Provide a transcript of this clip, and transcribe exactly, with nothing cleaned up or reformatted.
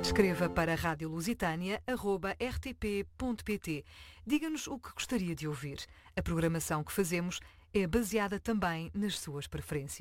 Escreva para rádio lusitânia arroba r t p ponto p t. Diga-nos o que gostaria de ouvir. A programação que fazemos é baseada também nas suas preferências.